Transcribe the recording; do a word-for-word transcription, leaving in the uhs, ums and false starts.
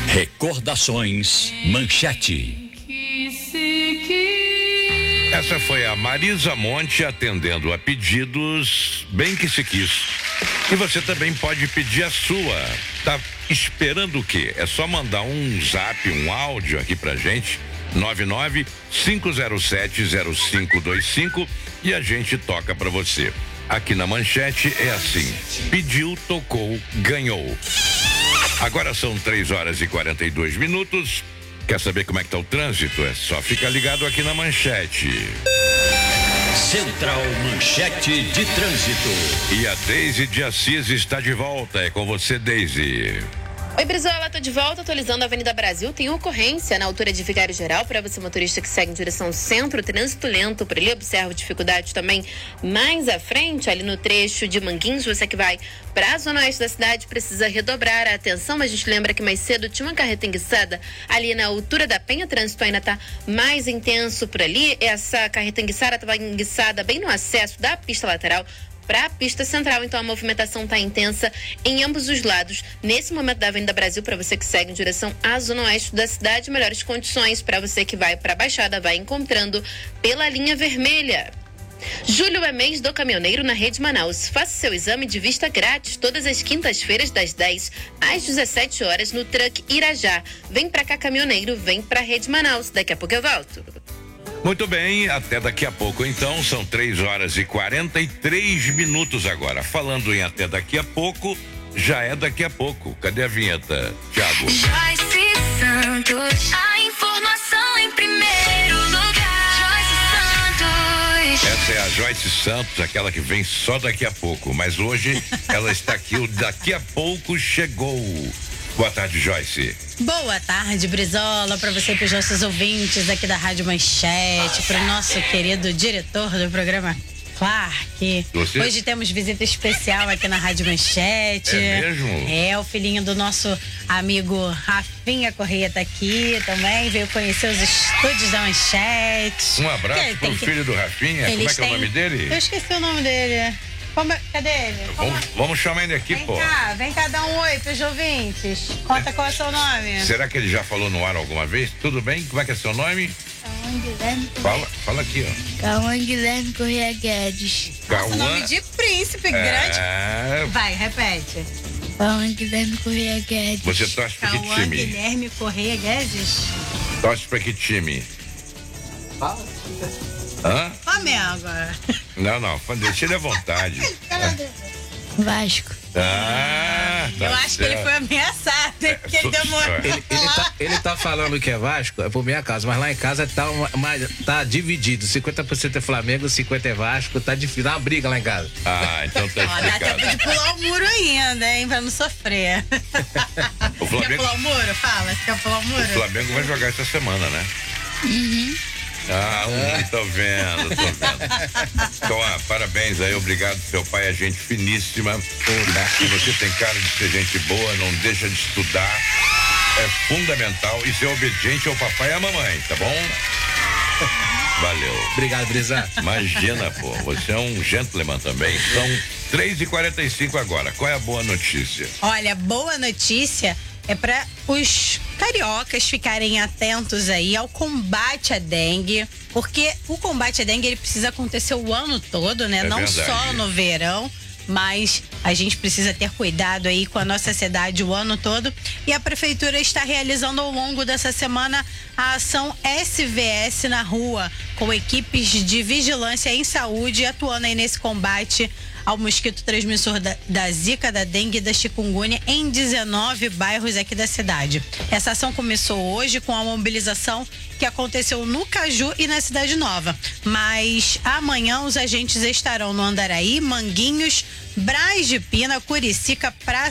Recordações Manchete. Essa foi a Marisa Monte atendendo a pedidos bem que se quis. E você também pode pedir a sua. Tá esperando o quê? É só mandar um zap, um áudio aqui pra gente. nove nove cinco zero sete zero cinco dois cinco e a gente toca pra você. Aqui na Manchete é assim: pediu, tocou, ganhou. Agora são três horas e quarenta e dois minutos. Quer saber como é que tá o trânsito? É só ficar ligado aqui na Manchete. Central Manchete de Trânsito. E a Deise de Assis está de volta. É com você, Deise. Oi, Brizola, tô de volta, atualizando a Avenida Brasil. Tem ocorrência na altura de Vigário Geral para você, motorista que segue em direção centro, trânsito lento por ali. Observa dificuldade também mais à frente, ali no trecho de Manguinhos. Você que vai para a zona oeste da cidade precisa redobrar a atenção, mas a gente lembra que mais cedo tinha uma carreta enguiçada ali na altura da Penha. O trânsito ainda tá mais intenso por ali. Essa carreta enguiçada estava enguiçada bem no acesso da pista lateral para a pista central, então a movimentação está intensa em ambos os lados. Nesse momento da Avenida Brasil, para você que segue em direção à zona oeste da cidade, melhores condições para você que vai para a Baixada, vai encontrando pela linha vermelha. Julho é mês do caminhoneiro na Rede Manaus. Faça seu exame de vista grátis todas as quintas-feiras das dez às dezessete horas no Truck Irajá. Vem pra cá, caminhoneiro, vem pra Rede Manaus. Daqui a pouco eu volto. Muito bem, até daqui a pouco então, são três horas e quarenta e três minutos agora. Falando em até daqui a pouco, já é daqui a pouco. Cadê a vinheta, Thiago? Joyce Santos, a informação em primeiro lugar. Joyce Santos. Essa é a Joyce Santos, aquela que vem só daqui a pouco, mas hoje ela está aqui, o daqui a pouco chegou. Boa tarde, Joyce. Boa tarde, Brizola, para você e para os nossos ouvintes aqui da Rádio Manchete, para o nosso querido diretor do programa, Clark. Você? Hoje temos visita especial aqui na Rádio Manchete. É mesmo? É, o filhinho do nosso amigo Rafinha Correia tá aqui também, veio conhecer os estúdios da Manchete. Um abraço pro que... filho do Rafinha. Como é que têm... é o nome dele? Eu esqueci o nome dele. Como... Cadê ele? Vamos, vamos chamar ele aqui, vem pô. Vem cá, vem cá dar um oi pros ouvintes. Conta qual é o seu nome. Será que ele já falou no ar alguma vez? Tudo bem? Como é que é seu nome? Cauã Guilherme. Fala, fala aqui, ó. Cauã Guilherme Correia Guedes. Nossa, nome de príncipe, é... grande. Vai, repete. Cauã Guilherme Correia Guedes. Você torce pra que Cauã time? Guilherme Correia Guedes. Torce pra que time? Fala. Hã? Flamengo. Não, não, deixa ele à vontade. Vasco. Ah, tá Eu acho certo. que ele foi ameaçado, hein? Porque ele demorou. Ele, ele, tá, ele tá falando que é Vasco, é por minha causa, mas lá em casa tá, uma, uma, tá dividido. cinquenta por cento é Flamengo, cinquenta por cento é Vasco, tá difícil, dá uma briga lá em casa. Ah, então tá Ó, dá explicado. tempo de pular o muro ainda, hein? Pra não sofrer. O Quer Flamengo, pular o muro? Fala, quer pular o muro? o Flamengo vai jogar essa semana, né? Uhum. Ah, hum, tô vendo, tô vendo. Então, ah, parabéns aí, obrigado. Seu pai é gente finíssima. E você tem cara de ser gente boa, não deixa de estudar. É fundamental e ser obediente ao papai e à mamãe, tá bom? Valeu. Obrigado, Brisa. Imagina, pô, você é um gentleman também. São três e quarenta e cinco agora. Qual é a boa notícia? Olha, boa notícia é para os cariocas ficarem atentos aí ao combate à dengue, porque o combate à dengue ele precisa acontecer o ano todo, né? É Não verdade. só no verão, mas a gente precisa ter cuidado aí com a nossa cidade o ano todo. E a prefeitura está realizando ao longo dessa semana a ação S V S na rua, com equipes de vigilância em saúde atuando aí nesse combate ao mosquito transmissor da, da zika, da dengue e da chikungunya em dezenove bairros aqui da cidade. Essa ação começou hoje com a mobilização que aconteceu no Caju e na Cidade Nova. Mas amanhã os agentes estarão no Andaraí, Manguinhos, Braz de Pina, Curicica, Praça